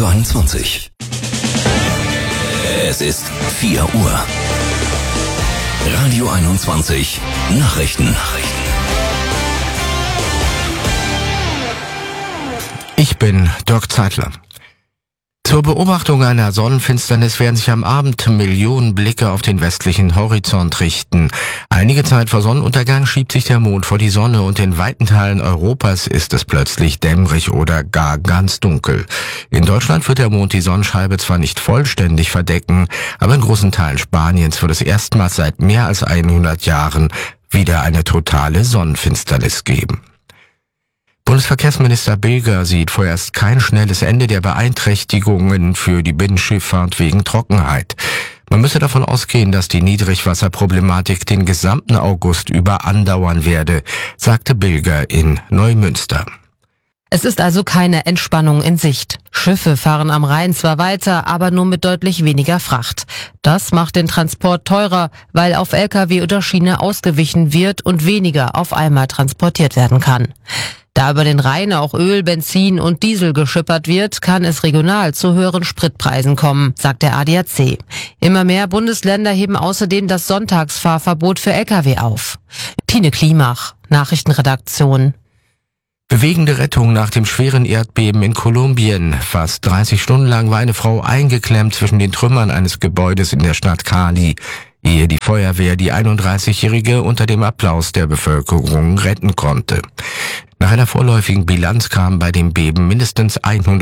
Radio 21. Es ist 4 Uhr. Radio 21 Nachrichten. Ich bin Dirk Zeitler. Zur Beobachtung einer Sonnenfinsternis werden sich am Abend Millionen Blicke auf den westlichen Horizont richten. Einige Zeit vor Sonnenuntergang schiebt sich der Mond vor die Sonne und in weiten Teilen Europas ist es plötzlich dämmerig oder gar ganz dunkel. In Deutschland wird der Mond die Sonnenscheibe zwar nicht vollständig verdecken, aber in großen Teilen Spaniens wird es erstmals seit mehr als 100 Jahren wieder eine totale Sonnenfinsternis geben. Bundesverkehrsminister Bilger sieht vorerst kein schnelles Ende der Beeinträchtigungen für die Binnenschifffahrt wegen Trockenheit. Man müsse davon ausgehen, dass die Niedrigwasserproblematik den gesamten August über andauern werde, sagte Bilger in Neumünster. Es ist also keine Entspannung in Sicht. Schiffe fahren am Rhein zwar weiter, aber nur mit deutlich weniger Fracht. Das macht den Transport teurer, weil auf Lkw oder Schiene ausgewichen wird und weniger auf einmal transportiert werden kann. Da über den Rhein auch Öl, Benzin und Diesel geschippert wird, kann es regional zu höheren Spritpreisen kommen, sagt der ADAC. Immer mehr Bundesländer heben außerdem das Sonntagsfahrverbot für Lkw auf. Tine Klimach, Nachrichtenredaktion. Bewegende Rettung nach dem schweren Erdbeben in Kolumbien. Fast 30 Stunden lang war eine Frau eingeklemmt zwischen den Trümmern eines Gebäudes in der Stadt Cali, ehe die Feuerwehr die 31-Jährige unter dem Applaus der Bevölkerung retten konnte. Nach einer vorläufigen Bilanz kamen bei dem Beben mindestens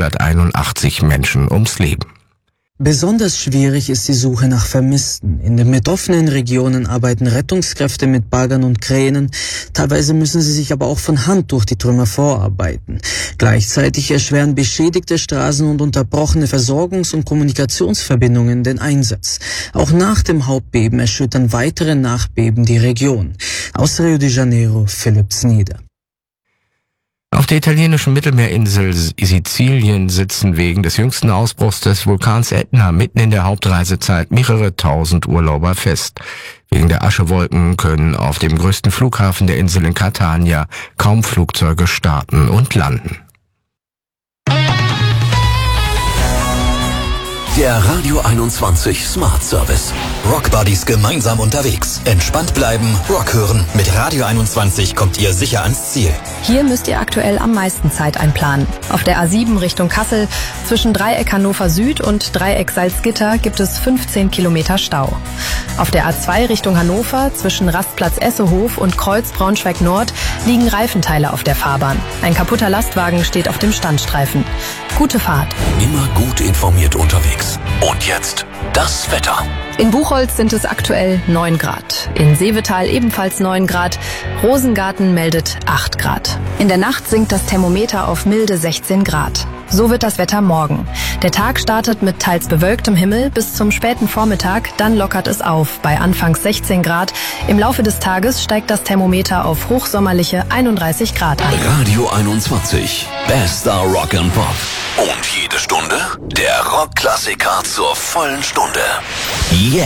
181 Menschen ums Leben. Besonders schwierig ist die Suche nach Vermissten. In den betroffenen Regionen arbeiten Rettungskräfte mit Baggern und Kränen. Teilweise müssen sie sich aber auch von Hand durch die Trümmer vorarbeiten. Gleichzeitig erschweren beschädigte Straßen und unterbrochene Versorgungs- und Kommunikationsverbindungen den Einsatz. Auch nach dem Hauptbeben erschüttern weitere Nachbeben die Region. Aus Rio de Janeiro, Philipp Snieder. Auf der italienischen Mittelmeerinsel Sizilien sitzen wegen des jüngsten Ausbruchs des Vulkans Ätna mitten in der Hauptreisezeit mehrere tausend Urlauber fest. Wegen der Aschewolken können auf dem größten Flughafen der Insel in Catania kaum Flugzeuge starten und landen. Der Radio 21 Smart Service. Rock Buddies gemeinsam unterwegs. Entspannt bleiben, Rock hören. Mit Radio 21 kommt ihr sicher ans Ziel. Hier müsst ihr aktuell am meisten Zeit einplanen. Auf der A7 Richtung Kassel zwischen Dreieck Hannover Süd und Dreieck Salzgitter gibt es 15 Kilometer Stau. Auf der A2 Richtung Hannover zwischen Rastplatz Essehof und Kreuz Braunschweig Nord liegen Reifenteile auf der Fahrbahn. Ein kaputter Lastwagen steht auf dem Standstreifen. Gute Fahrt. Immer gut informiert unterwegs. Und jetzt das Wetter. In Buchholz sind es aktuell 9 Grad. In Seevetal ebenfalls 9 Grad. Rosengarten meldet 8 Grad. In der Nacht sinkt das Thermometer auf milde 16 Grad. So wird das Wetter morgen. Der Tag startet mit teils bewölktem Himmel bis zum späten Vormittag, dann lockert es auf bei anfangs 16 Grad. Im Laufe des Tages steigt das Thermometer auf hochsommerliche 31 Grad an. Radio 21, bester Rock and Pop. Und jede Stunde der Rockklassiker zur vollen Stunde.